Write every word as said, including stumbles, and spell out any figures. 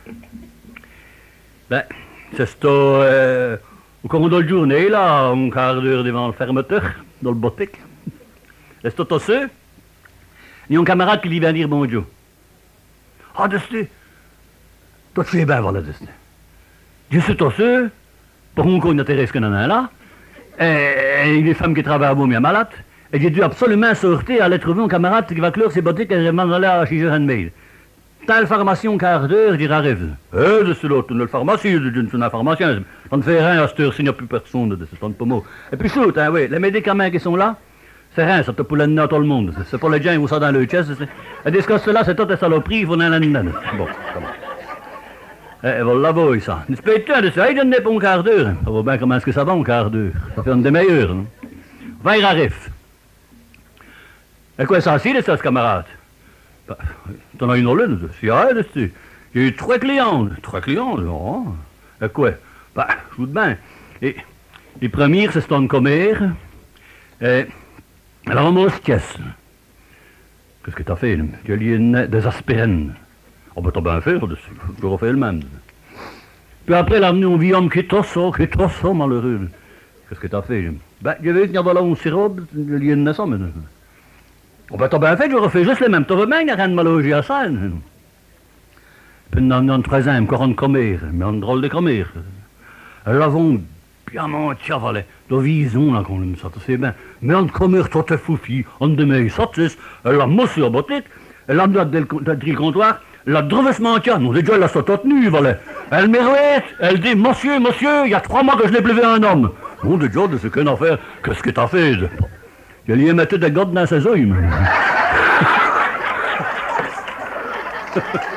Ben, c'est sto, euh, au cours de la journée, là, un quart d'heure devant le fermeteur, dans le boutique. Et c'est tout ça. Il y a un camarade qui lui vient dire bonjour. Ah, de ce, toi, tu es bien, voilà, de ce. Je suis tout ça, pour un coup, il n'intéresse que nan là. Et, et les femmes qui travaillent à Beaumier malade. Et j'ai dû absolument sortir, aller trouver un camarade qui va clore ses boutiques et je m'en aller à chez Johan Mail. Telle pharmacie, un quart d'heure, il arrive. Eh, de ce l'autre, une pharmacie, d'une une pharmacien. On ne fait rien à cette heure, s'il n'y a plus personne de ce temps de pommeau. Et puis, shoot, hein, oui, les médicaments qui sont là, c'est rien, ça te poule à tout le monde. C'est pour les gens qui ont ça dans le chest. Et des cas là, c'est toutes les saloperies, ils vont dans la nana. Bon, comment. Eh, voilà, boy, ça. Ne se paye de ça, il donne pas un quart d'heure. Ça va bien comment est-ce que ça va, un quart d'heure. Ça fait une des meilleures, non? Va, il arrive. Et quoi, ça, c'est ça, ce camarade? Bah, t'en as une autre, c'est vrai, c'est. J'ai eu trois clients. Trois clients, non? Et quoi? Bah, je vous dis bien. Et les premiers, c'est un commère. Et alors, moi, c'est caisse. Qu'est-ce que t'as fait? J'ai lié des aspirines. Oh, ben, t'as bien fait, je refais le même. Puis après, elle a amené un vieux homme qui est trop ça, qui est trop ça, malheureux. Qu'est-ce que t'as fait? Ben, j'ai vu qu'il y avait là un sirop, j'ai lié une naissance, mais. Oh, ben, t'as bien fait, je refais juste les mêmes. T'as bien qu'il n'y a rien de malogé à ça. Puis, dans le troisième, encore une commère, mais un drôle de commère. Elle l'avons bien menti, voilà. De vison, là, qu'on aime ça, tu sais bien. Mais un commère, tout est foufi, un de mes sortis, elle a moussé au boutique, elle a mis le comptoir, elle a drôlement tiens, non, déjà, elle a sauté tenue, voilà. Elle m'érouette, elle dit, monsieur, monsieur, il y a trois mois que je n'ai plus vu un homme. Bon, déjà, c'est qu'une affaire, qu'est-ce que t'as fait? Je lui ai mis des gardes dans ses yeux.